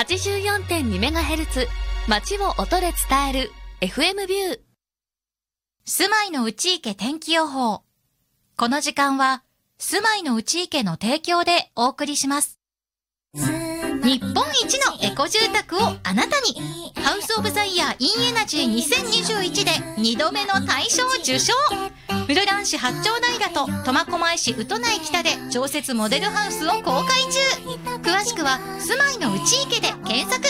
84.2MHz 街を音で伝える FM ビュー。 住まいの内池天気予報。この時間は住まいの内池の提供でお送りします。日本一のエコ住宅をあなたに。ハウスオブザイヤーインエナジー2021で2度目の大賞受賞。室蘭市八丁平と苫小牧市宇都内北で常設モデルハウスを公開中。詳しくは住まいの内池で検索。